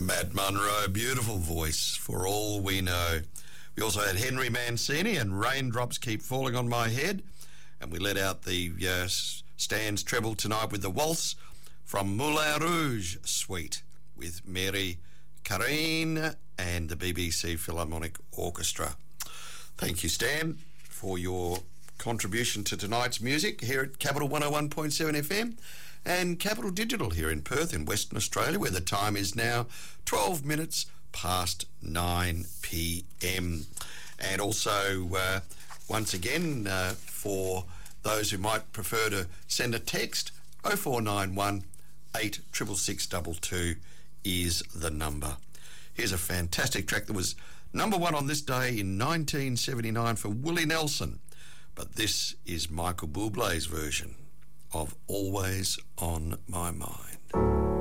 Matt Munro, beautiful voice, For All We Know. We also had Henry Mancini and Raindrops Keep Falling on My Head. And we let out the Stan's treble tonight with the waltz from Moulin Rouge Suite with Mary Carine and the BBC Philharmonic Orchestra. Thank you, Stan, for your contribution to tonight's music here at Capital 101.7 FM and Capital Digital here in Perth in Western Australia, where the time is now 12 minutes past 9 p.m. And also, once again, for those who might prefer to send a text, 0491 86662 is the number. Here's a fantastic track that was number one on this day in 1979 for Willie Nelson. But this is Michael Bublé's version of Always on My Mind.